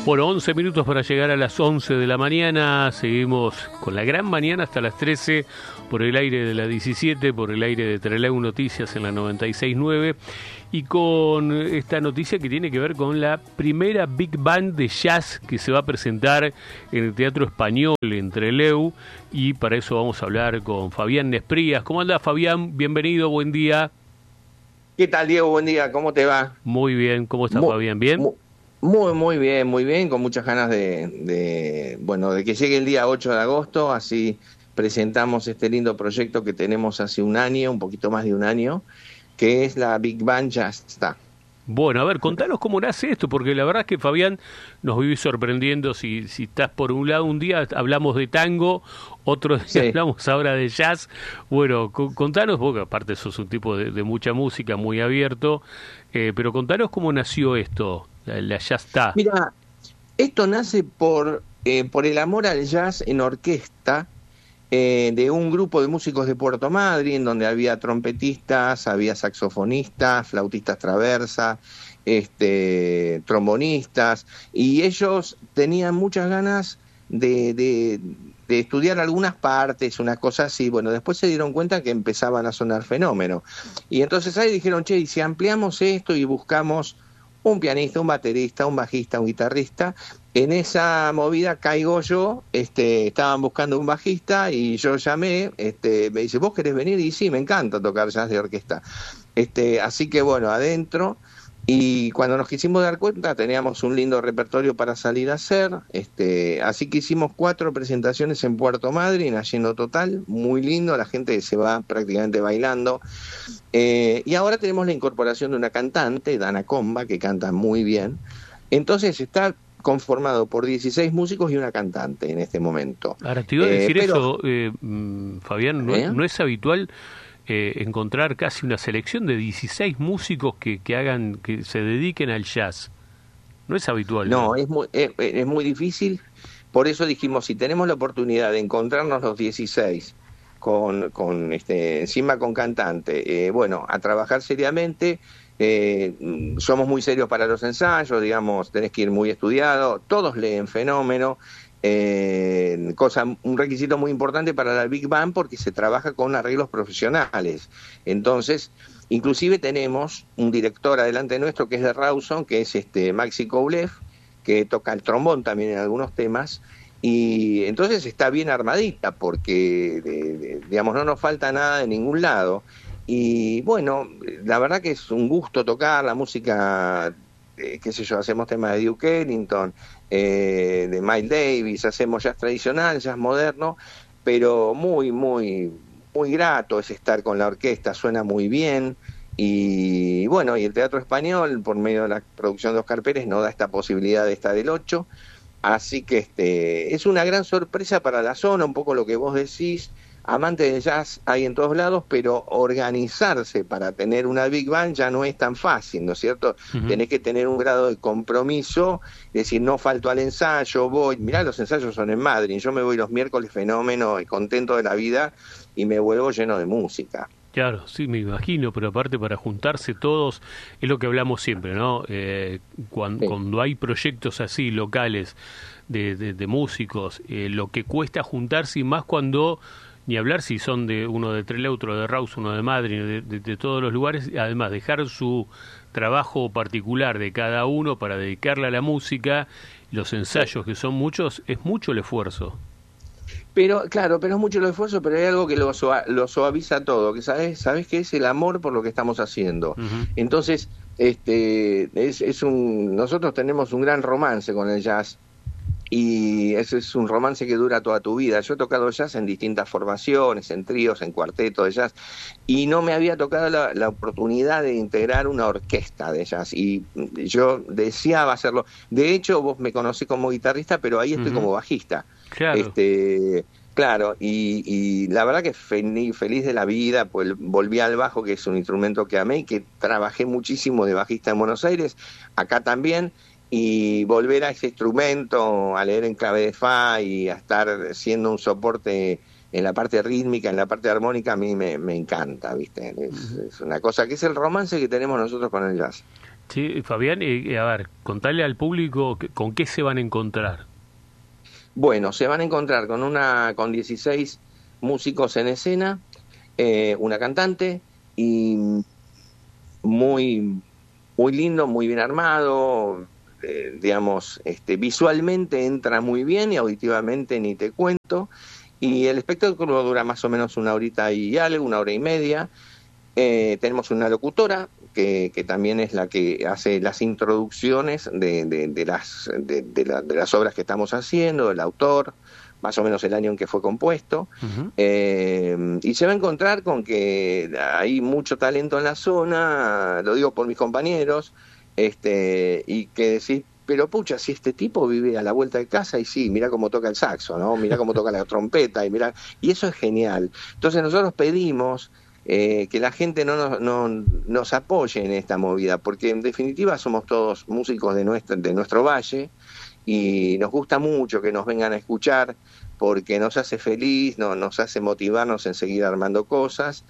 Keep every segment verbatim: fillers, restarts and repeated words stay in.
Bueno, once minutos para llegar a las once de la mañana. Seguimos con la gran mañana hasta las trece por el aire de la diecisiete, por el aire de Trelew Noticias en la noventa y seis punto nueve y con esta noticia que tiene que ver con la primera Big Band de jazz que se va a presentar en el Teatro Español en Trelew, y para eso vamos a hablar con Fabián Nesprías. ¿Cómo anda, Fabián? Bienvenido, buen día. ¿Qué tal, Diego? Buen día, ¿cómo te va? Muy bien, ¿cómo está, muy, Fabián? ¿Bien? Muy, muy, muy bien, muy bien, con muchas ganas de, de, bueno, de que llegue el día ocho de agosto, así presentamos este lindo proyecto que tenemos hace un año, un poquito más de un año, que es la Big Band Jazz Está. Bueno, a ver, contanos cómo nace esto, porque la verdad es que, Fabián, nos vive sorprendiendo. Si, si estás por un lado, un día hablamos de tango, otro día sí. hablamos ahora de jazz. Bueno, c- contanos, porque aparte sos un tipo de, de mucha música, muy abierto, eh, pero contanos cómo nació esto, la, la Jazz Está. Mira, esto nace por, eh, por el amor al jazz en orquesta, Eh, de un grupo de músicos de Puerto Madryn, donde había trompetistas, había saxofonistas, flautistas traversa, este, trombonistas, y ellos tenían muchas ganas de, de, de estudiar algunas partes, unas cosas así. Bueno, después se dieron cuenta que empezaban a sonar fenómenos, y entonces ahí dijeron, che, y si ampliamos esto y buscamos un pianista, un baterista, un bajista, un guitarrista. En esa movida caigo yo, este, estaban buscando un bajista y yo llamé, este, me dice, ¿vos querés venir? Y sí, me encanta tocar jazz de orquesta. Este, así que bueno, adentro, y cuando nos quisimos dar cuenta teníamos un lindo repertorio para salir a hacer, este, así que hicimos cuatro presentaciones en Puerto Madryn, a lleno total, muy lindo, la gente se va prácticamente bailando. Eh, y ahora tenemos la incorporación de una cantante, Dana Comba, que canta muy bien. Entonces está conformado por dieciséis músicos y una cantante en este momento. Ahora, te iba a decir eh, pero, eso, eh, Fabián, no, ¿eh? no es habitual eh, encontrar casi una selección de dieciséis músicos que, que hagan, que se dediquen al jazz. No es habitual. No, es muy, es, es muy difícil. Por eso dijimos, si tenemos la oportunidad de encontrarnos los dieciséis con, con este, encima con cantante, eh, bueno, a trabajar seriamente. Eh, somos muy serios para los ensayos, digamos, tenés que ir muy estudiado, todos leen fenómeno, eh, cosa, un requisito muy importante para la Big Band porque se trabaja con arreglos profesionales. Entonces, inclusive tenemos un director adelante nuestro que es de Rawson, que es este Maxi Koulev, que toca el trombón también en algunos temas. Y entonces está bien armadita porque, de, de, digamos, no nos falta nada de ningún lado. Y bueno, la verdad que es un gusto tocar la música, eh, qué sé yo, hacemos temas de Duke Ellington, eh, de Miles Davis, hacemos jazz tradicional, jazz moderno, pero muy, muy, muy grato es estar con la orquesta, suena muy bien. Y bueno, y el Teatro Español, por medio de la producción de Oscar Pérez, nos da esta posibilidad de estar el ocho. Así que este es una gran sorpresa para la zona, un poco lo que vos decís. Amantes de jazz hay en todos lados, pero organizarse para tener una Big Band ya no es tan fácil, ¿no es cierto? Uh-huh. Tenés que tener un grado de compromiso, decir, no falto al ensayo, voy. Mirá, los ensayos son en Madrid, yo me voy los miércoles fenómeno y contento de la vida y me vuelvo lleno de música. Claro, sí, me imagino, pero aparte para juntarse todos, es lo que hablamos siempre, ¿no? Eh, cuando, sí. cuando hay proyectos así, locales, de, de, de músicos, eh, lo que cuesta juntarse, y más cuando, ni hablar si son de uno de Trelew, otro de Rawson, uno de Madryn, de, de, de todos los lugares, además dejar su trabajo particular de cada uno para dedicarle a la música, los ensayos que son muchos, es mucho el esfuerzo. Pero, claro, pero es mucho el esfuerzo, pero hay algo que lo, suav- lo suaviza todo, que sabes, sabes que es el amor por lo que estamos haciendo. Uh-huh. Entonces, este, es, es un, nosotros tenemos un gran romance con el jazz, y ese es un romance que dura toda tu vida. Yo he tocado jazz en distintas formaciones, en tríos, en cuartetos de jazz, y no me había tocado la, la oportunidad de integrar una orquesta de jazz, y yo deseaba hacerlo. De hecho, vos me conocés como guitarrista, pero ahí estoy uh-huh. como bajista. Claro. Este, claro, y, y la verdad que feliz, feliz de la vida, pues volví al bajo, que es un instrumento que amé y que trabajé muchísimo de bajista en Buenos Aires, acá también. Y volver a ese instrumento, a leer en clave de fa y a estar siendo un soporte en la parte rítmica, en la parte armónica, a mí me, me encanta, ¿viste? Es, uh-huh. es una cosa que es el romance que tenemos nosotros con el jazz. Sí, Fabián, eh, a ver, contale al público que- con qué se van a encontrar. Bueno, se van a encontrar con una con dieciséis músicos en escena, eh, una cantante y muy muy lindo, muy bien armado, eh, digamos, este, visualmente entra muy bien y auditivamente ni te cuento. Y el espectáculo dura más o menos una horita y algo, una hora y media. Eh, tenemos una locutora que, que también es la que hace las introducciones de, de, de las, de, de, la, de las obras que estamos haciendo, el autor, más o menos el año en que fue compuesto. Ujú. Eh, y se va a encontrar con que hay mucho talento en la zona, lo digo por mis compañeros, este, y que decís, pero pucha, si este tipo vive a la vuelta de casa y sí, mira cómo toca el saxo, ¿no? Mira cómo toca la trompeta y mira, y eso es genial. Entonces nosotros pedimos eh, que la gente no nos, no nos apoye en esta movida, porque en definitiva somos todos músicos de nuestro, de nuestro valle y nos gusta mucho que nos vengan a escuchar porque nos hace feliz, no, nos hace motivarnos en seguir armando cosas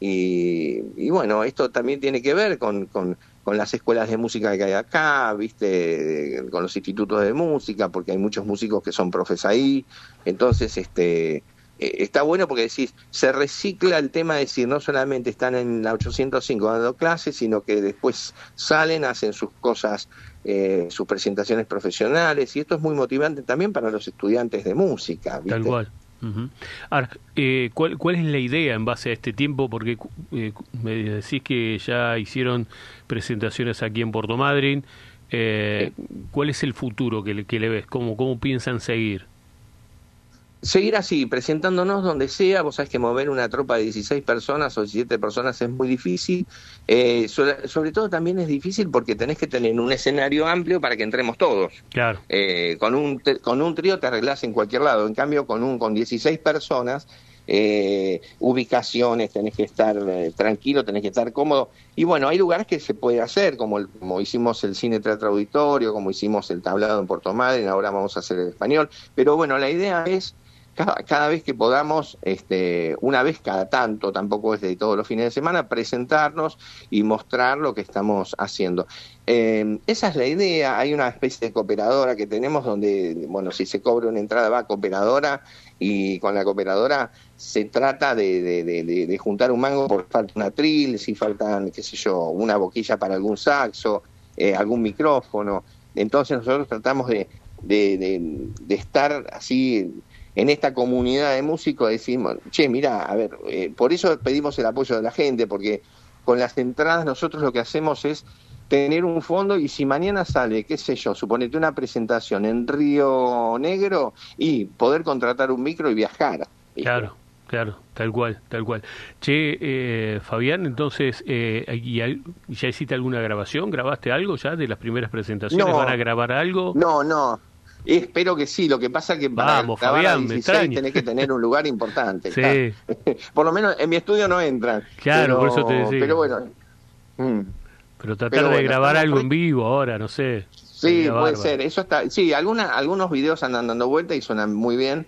y, y bueno, esto también tiene que ver con, con, con las escuelas de música que hay acá, viste, con los institutos de música, porque hay muchos músicos que son profes ahí, entonces este eh, está bueno porque decís, se recicla el tema de decir, no solamente están en la ochocientos cinco dando clases, sino que después salen, hacen sus cosas, eh, sus presentaciones profesionales, y esto es muy motivante también para los estudiantes de música, Tal ¿viste? cual. Ujú. Ahora, eh, ¿cuál, ¿cuál es la idea en base a este tiempo? Porque eh, me decís que ya hicieron presentaciones aquí en Puerto Madryn. Eh, Sí. ¿Cuál es el futuro que le, que le ves? ¿Cómo, ¿Cómo piensan seguir? Seguir así, presentándonos donde sea, vos sabés que mover una tropa de dieciséis personas o diecisiete personas es muy difícil, eh, sobre, sobre todo también es difícil porque tenés que tener un escenario amplio para que entremos todos. Claro, Eh, con un te- con un trío te arreglás en cualquier lado, en cambio con un con dieciséis personas, eh, ubicaciones, tenés que estar eh, tranquilo, tenés que estar cómodo, y bueno, hay lugares que se puede hacer, como, el- como hicimos el Cine Teatro Auditorio, como hicimos el Tablado en Puerto Madryn, ahora vamos a hacer el Español, pero bueno, la idea es cada, cada vez que podamos, este, una vez cada tanto, tampoco es de todos los fines de semana, presentarnos y mostrar lo que estamos haciendo. Eh, esa es la idea, hay una especie de cooperadora que tenemos donde, bueno, si se cobra una entrada va a cooperadora y con la cooperadora se trata de, de, de, de, de juntar un mango por falta una atril, si faltan, qué sé yo, una boquilla para algún saxo, eh, algún micrófono. Entonces nosotros tratamos de, de, de, de estar así en esta comunidad de músicos, decimos, che, mirá, a ver, eh, por eso pedimos el apoyo de la gente, porque con las entradas nosotros lo que hacemos es tener un fondo y si mañana sale, qué sé yo, suponete una presentación en Río Negro y poder contratar un micro y viajar, ¿viste? claro, claro, tal cual, tal cual. Che, eh, Fabián, entonces, eh, ¿y al- ¿ya hiciste alguna grabación? ¿Grabaste algo ya de las primeras presentaciones? ¿Van a No, grabar algo? no, no. Espero que sí, lo que pasa es que para Vamos, grabar a Fabián, me dieciséis extraña. tenés que tener un lugar importante, claro. Sí, Por lo menos en mi estudio no entran, claro, por eso te pero, pero decía. bueno. mm. Pero tratar Pero de bueno, grabar estamos algo re- en vivo ahora, no sé, Sí, sería puede bárbaro. ser. Eso está. Sí, alguna, algunos videos andan dando vuelta y suenan muy bien.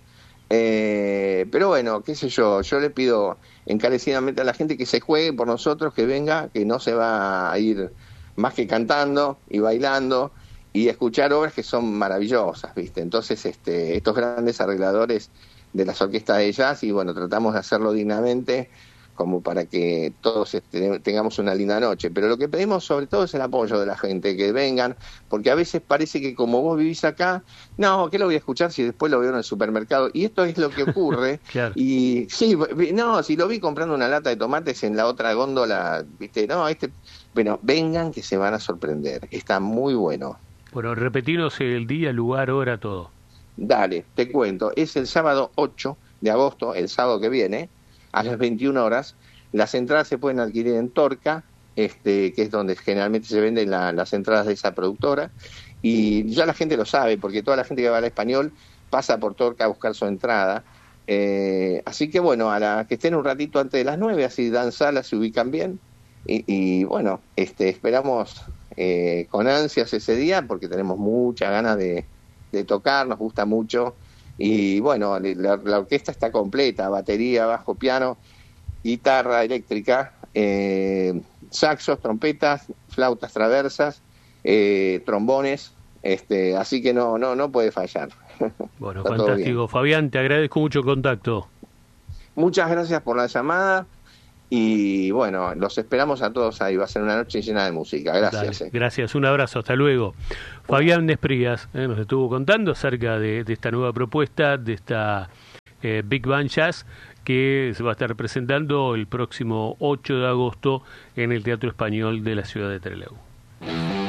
Eh, pero bueno, qué sé yo. Yo le pido encarecidamente a la gente que se juegue por nosotros, que venga, que no se va a ir más que cantando y bailando y escuchar obras que son maravillosas, ¿viste? Entonces, este, estos grandes arregladores de las orquestas de jazz y bueno, tratamos de hacerlo dignamente como para que todos este, tengamos una linda noche. Pero lo que pedimos sobre todo es el apoyo de la gente, que vengan, porque a veces parece que como vos vivís acá, no, ¿qué lo voy a escuchar si después lo veo en el supermercado? Y esto es lo que ocurre. Claro. Y sí, no, si lo vi comprando una lata de tomates en la otra góndola, viste, no, este, bueno, vengan que se van a sorprender, está muy bueno. Bueno, repetirnos el día, lugar, hora, todo. Dale, te cuento, es el sábado ocho de agosto, el sábado que viene, a las veintiuna horas. Las entradas se pueden adquirir en Torca, este, que es donde generalmente se venden la, las entradas de esa productora, y ya la gente lo sabe, porque toda la gente que va al español pasa por Torca a buscar su entrada. Eh, así que bueno, a la que estén un ratito antes de las nueve, así dan sala, se ubican bien, y, y bueno, este, esperamos eh, con ansias ese día, porque tenemos muchas ganas de, de tocar, nos gusta mucho. Y bueno, la, la orquesta está completa, batería, bajo, piano, guitarra eléctrica, eh, saxos, trompetas, flautas traversas, eh, trombones, este, así que no, no, no puede fallar. Bueno, fantástico. Fabián, te agradezco mucho el contacto. Muchas gracias por la llamada y bueno, los esperamos a todos ahí, va a ser una noche llena de música. Gracias. Dale, gracias, un abrazo, hasta luego. Fabián Desprías eh, nos estuvo contando acerca de, de esta nueva propuesta, de esta eh, Big Band Jazz, que se va a estar presentando el próximo ocho de agosto en el Teatro Español de la ciudad de Trelew.